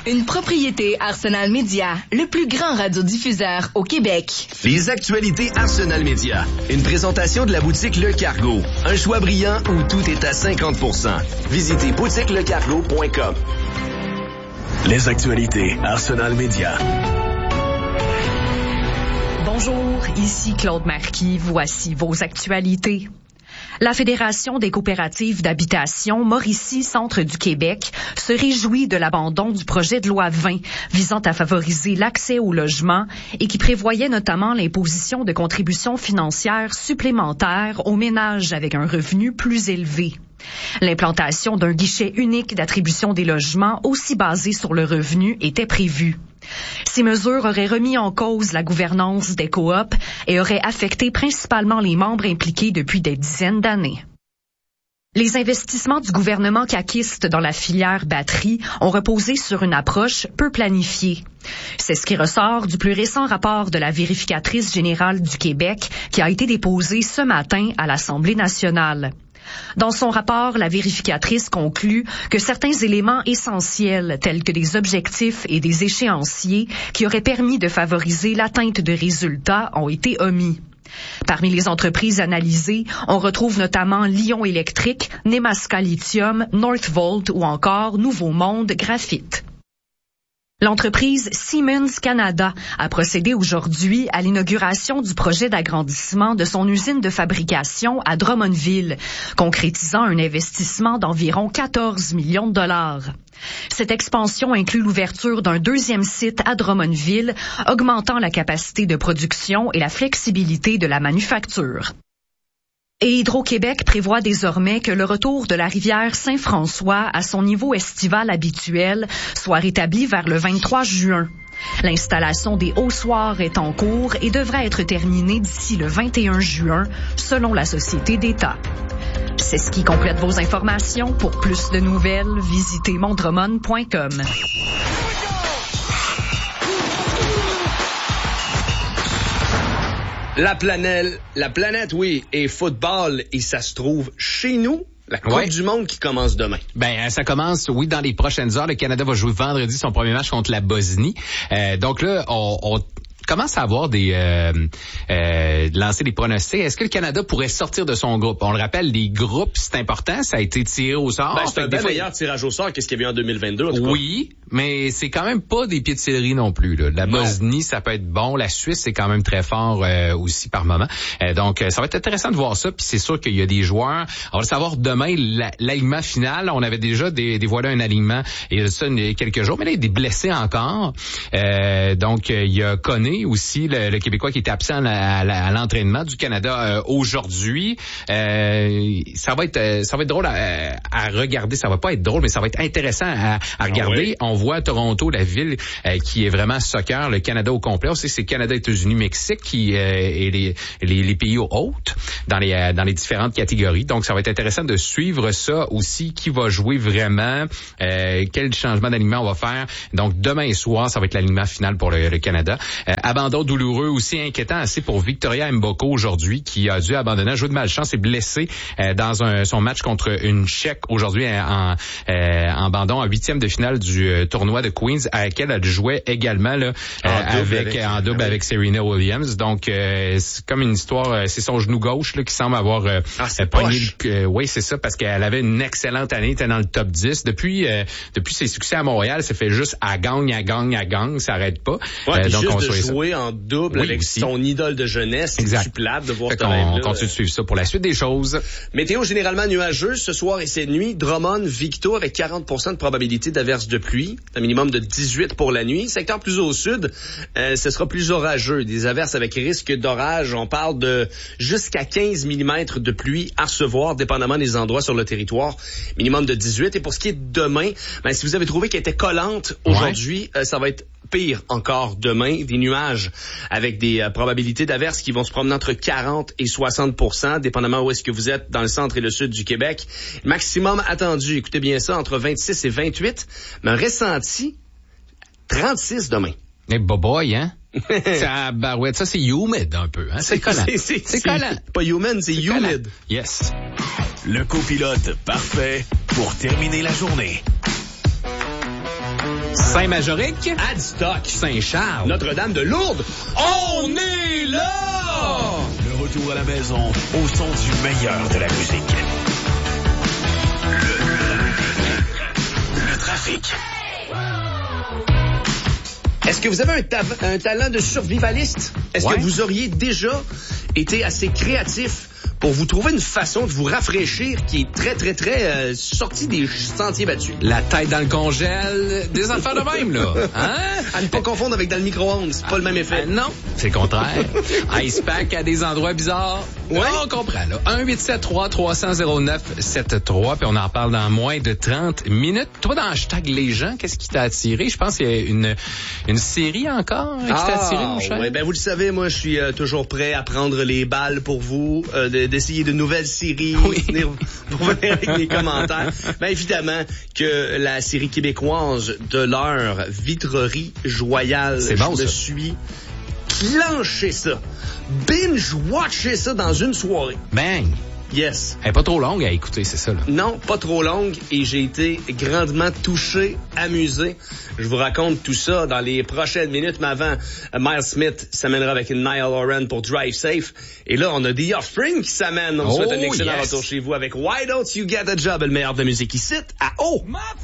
Une propriété Arsenal Média, le plus grand radiodiffuseur au Québec. Les actualités Arsenal Média. Une présentation de la boutique Le Cargo. Un choix brillant où tout est à 50%. Visitez boutiquelecargo.com. Les actualités Arsenal Média. Bonjour, ici Claude Marquis. Voici vos actualités. La Fédération des coopératives d'habitation Mauricie Centre du Québec se réjouit de l'abandon du projet de loi 20 visant à favoriser l'accès au logement et qui prévoyait notamment l'imposition de contributions financières supplémentaires aux ménages avec un revenu plus élevé. L'implantation d'un guichet unique d'attribution des logements aussi basé sur le revenu était prévue. Ces mesures auraient remis en cause la gouvernance des coops et auraient affecté principalement les membres impliqués depuis des dizaines d'années. Les investissements du gouvernement caquiste dans la filière batterie ont reposé sur une approche peu planifiée. C'est ce qui ressort du plus récent rapport de la vérificatrice générale du Québec qui a été déposé ce matin à l'Assemblée nationale. Dans son rapport, la vérificatrice conclut que certains éléments essentiels, tels que des objectifs et des échéanciers qui auraient permis de favoriser l'atteinte de résultats, ont été omis. Parmi les entreprises analysées, on retrouve notamment Lion Électrique, Nemaska Lithium, Northvolt ou encore Nouveau Monde Graphite. L'entreprise Siemens Canada a procédé aujourd'hui à l'inauguration du projet d'agrandissement de son usine de fabrication à Drummondville, concrétisant un investissement d'environ 14 millions de dollars. Cette expansion inclut l'ouverture d'un deuxième site à Drummondville, augmentant la capacité de production et la flexibilité de la manufacture. Et Hydro-Québec prévoit désormais que le retour de la rivière Saint-François à son niveau estival habituel soit rétabli vers le 23 juin. L'installation des haussoirs est en cours et devrait être terminée d'ici le 21 juin, selon la Société d'État. C'est ce qui complète vos informations. Pour plus de nouvelles, visitez mondremon.com. La planète, oui, est football et ça se trouve chez nous. La Coupe du Monde qui commence demain. Ben, ça commence, oui, dans les prochaines heures. Le Canada va jouer vendredi son premier match contre la Bosnie. Donc là, on commence à avoir lancer des pronostics. Est-ce que le Canada pourrait sortir de son groupe? On le rappelle, les groupes, c'est important. Ça a été tiré au sort. Ben, c'est un meilleur tirage au sort qu'est-ce qu'il y avait en 2022. En tout cas. Oui, mais c'est quand même pas des pieds de céleri non plus. Là. La Bosnie, ça peut être bon. La Suisse, c'est quand même très fort aussi par moment. Donc, ça va être intéressant de voir ça. Puis c'est sûr qu'il y a des joueurs. On va le savoir demain, l'alignement final. On avait déjà dévoilé un alignement il y a ça quelques jours. Mais là, il y a des blessés encore. Donc, il y a Koné aussi, le Québécois qui était absent à l'entraînement du Canada aujourd'hui. Ça va être drôle à regarder. Ça va pas être drôle, mais ça va être intéressant à regarder. On voit Toronto, la ville qui est vraiment soccer, le Canada au complet. On sait que c'est Canada, États-Unis, Mexique qui et les pays hôtes dans les différentes catégories. Donc, ça va être intéressant de suivre ça aussi. Qui va jouer vraiment? Quel changement d'alignement on va faire? Donc, demain soir, ça va être l'alignement final pour le Canada. Abandon douloureux aussi inquiétant assez pour Victoria Mboko aujourd'hui qui a dû abandonner un jeu de malchance et blessé dans son match contre une Tchèque aujourd'hui en abandon en 8e de finale du tournoi de Queens à laquelle elle jouait également là, en double avec Serena Williams. Donc c'est comme une histoire, c'est son genou gauche là, qui semble avoir pogné oui, c'est ça, parce qu'elle avait une excellente année, était dans le top 10. Depuis ses succès à Montréal, ça fait juste à gagne, ça arrête pas. Ouais, donc juste on de jouer en double avec aussi son idole de jeunesse, c'est plate de voir ça. On continue de suivre ça pour la suite des choses. Météo généralement nuageuse ce soir et cette nuit. Drummond, Victo avec 40% de probabilité d'averse de pluie, un minimum de 18 pour la nuit. Secteur plus au sud, ce sera plus orageux. Des averses avec risque d'orage. On parle de jusqu'à 15 mm de pluie à recevoir, dépendamment des endroits sur le territoire. Minimum de 18. Et pour ce qui est de demain, si vous avez trouvé qu'elle était collante aujourd'hui, ça va être pire encore demain. Des nuages avec des probabilités d'averses qui vont se promener entre 40 et 60%, dépendamment où est-ce que vous êtes dans le centre et le sud du Québec. Maximum attendu, écoutez bien ça, entre 26 et 28, mais un ressenti 36 demain. Eh, boy, hein? Ça, c'est humid un peu, hein? C'est collant. C'est collant. Pas human, c'est humid. Yes. Le copilote parfait pour terminer la journée. Saint-Majorique, Adstock, Saint-Charles, Notre-Dame de Lourdes. On est là! Le retour à la maison au son du meilleur de la musique. Le trafic. Est-ce que vous avez un talent de survivaliste? Est-ce que vous auriez déjà été assez créatif pour vous trouver une façon de vous rafraîchir qui est très, très, très sortie des sentiers battus? La tête dans le congèle, des affaires de même, là. Hein? À ne pas confondre avec dans le micro-ondes, c'est pas le même effet. Non, c'est le contraire. Ice Pack à des endroits bizarres. Ouais. On comprend, là. 1-873-300-0973, puis on en parle dans moins de 30 minutes. Toi, dans hashtag les gens, qu'est-ce qui t'a attiré? Je pense qu'il y a une série encore qui t'a attiré, mon cher. Ouais, ben vous le savez, moi, je suis toujours prêt à prendre les balles pour vous, d'essayer de nouvelles séries, pour venir avec des commentaires. Ben évidemment que la série québécoise de l'heure, Vitrerie Joyale, c'est bon, je me ça. suis clenché ça, binge-watché ça dans une soirée. Bang! Yes. Elle est pas trop longue à écouter, c'est ça, là. Non, pas trop longue, et j'ai été grandement touché, amusé. Je vous raconte tout ça dans les prochaines minutes, mais avant, Miles Smith s'amènera avec une Niall Horan pour Drive Safe. Et là, on a The Offspring qui s'amène. On souhaite un excellent retour chez vous avec Why Don't You Get a Job, le meilleur de musique ici à O.